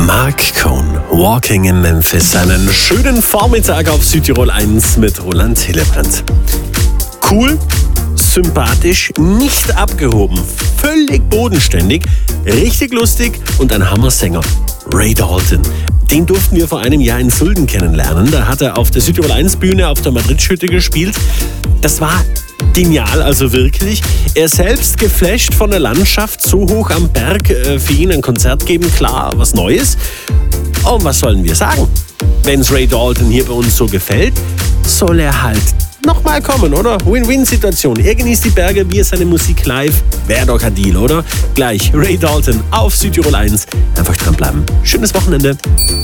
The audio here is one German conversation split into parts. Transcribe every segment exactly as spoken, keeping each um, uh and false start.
Mark Cohn, Walking in Memphis. Einen schönen Vormittag auf Südtirol eins mit Roland Hillebrand. Cool, sympathisch, nicht abgehoben, völlig bodenständig, richtig lustig und ein Hammersänger. Ray Dalton. Den durften wir vor einem Jahr in Sulden kennenlernen. Da hat er auf der Südtirol eins Bühne auf der Madrid-Schütte gespielt. Das war genial, also wirklich. Er selbst geflasht von der Landschaft, so hoch am Berg, äh, für ihn ein Konzert geben, klar, was Neues. Und was sollen wir sagen? Wenn es Ray Dalton hier bei uns so gefällt, soll er halt nochmal kommen, oder? Win-Win-Situation. Er genießt die Berge, wir seine Musik live. Wäre doch ein Deal, oder? Gleich Ray Dalton auf Südtirol eins. Einfach dranbleiben. Schönes Wochenende.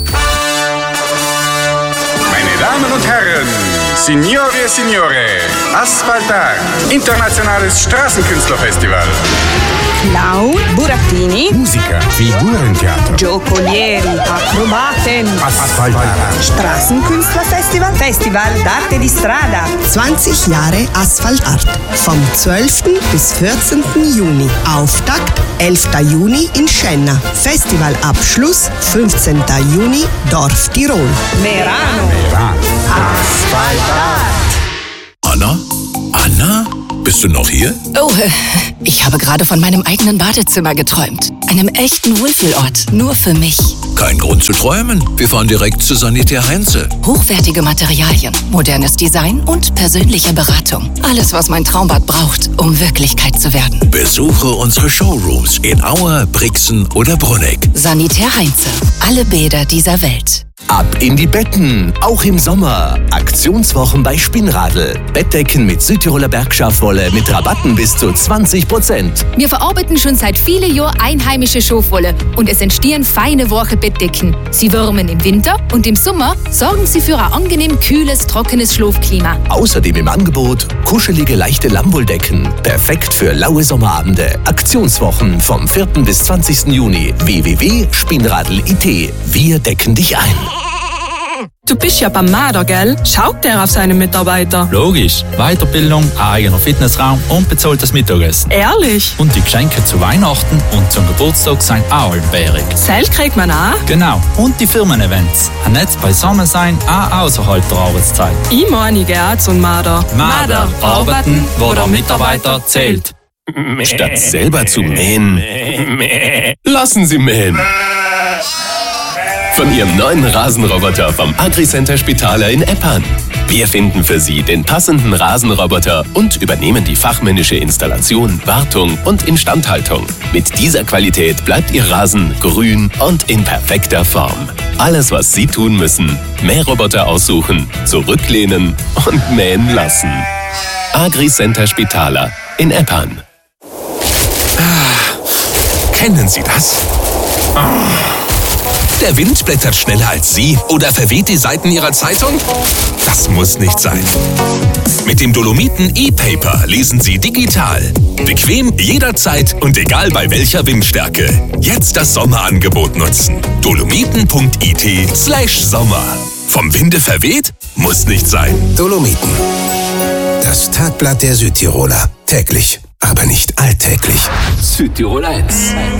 Meine Damen und Herren, Signore e Signore, Asphaltart, internationales Straßenkünstlerfestival. Clown, Burattini, Musiker, Figurentheater, Giocolieri, Akrobaten, Asphaltart, Straßenkünstlerfestival, Festival d'Arte di Strada. zwanzig Jahre Asphaltart. Vom zwölften bis vierzehnten Juni. Auftakt elften Juni in Schenna. Festivalabschluss fünfzehnten Juni Dorf Tirol. Merano, Iran, Asphaltart. Anna? Anna? Bist du noch hier? Oh, ich habe gerade von meinem eigenen Badezimmer geträumt. Einem echten Wohlfühlort, nur für mich. Kein Grund zu träumen. Wir fahren direkt zu Sanitär Heinze. Hochwertige Materialien, modernes Design und persönliche Beratung. Alles, was mein Traumbad braucht, um Wirklichkeit zu werden. Besuche unsere Showrooms in Auer, Brixen oder Brunegg. Sanitär Heinze. Alle Bäder dieser Welt. Ab in die Betten, auch im Sommer. Aktionswochen bei Spinnradl. Bettdecken mit Südtiroler Bergschafwolle mit Rabatten bis zu zwanzig Prozent. Wir verarbeiten schon seit vielen Jahren einheimische Schafwolle und es entstehen feine, weiche Bettdecken. Sie wärmen im Winter und im Sommer sorgen sie für ein angenehm kühles, trockenes Schlafklima. Außerdem im Angebot kuschelige, leichte Lammwolldecken. Perfekt für laue Sommerabende. Aktionswochen vom vierten bis zwanzigsten Juni. w w w punkt spinnradl punkt i t. Wir decken dich ein. Du bist ja beim Marder, gell? Schaut der auf seine Mitarbeiter? Logisch. Weiterbildung, ein eigener Fitnessraum und bezahltes Mittagessen. Ehrlich? Und die Geschenke zu Weihnachten und zum Geburtstag sind auch allbärig. Seil kriegt man auch? Genau. Und die Firmen-Events. Ein Netz beisammen sein, auch außerhalb der Arbeitszeit. Ich meine, ich gehe auch zum Marder. Marder. Arbeiten, wo der Mitarbeiter zählt. Statt selber zu mähen, lassen Sie mähen. Von Ihrem neuen Rasenroboter vom Agri-Center Spitaler in Eppan. Wir finden für Sie den passenden Rasenroboter und übernehmen die fachmännische Installation, Wartung und Instandhaltung. Mit dieser Qualität bleibt Ihr Rasen grün und in perfekter Form. Alles, was Sie tun müssen: Mähroboter aussuchen, zurücklehnen und mähen lassen. Agri-Center Spitaler in Eppan. Kennen Sie das? Der Wind blättert schneller als Sie oder verweht die Seiten Ihrer Zeitung? Das muss nicht sein. Mit dem Dolomiten E-Paper lesen Sie digital. Bequem, jederzeit und egal bei welcher Windstärke. Jetzt das Sommerangebot nutzen. dolomiten punkt i t slash sommer. Vom Winde verweht? Muss nicht sein. Dolomiten. Das Tagblatt der Südtiroler. Täglich, aber nicht alltäglich. Südtirol eins.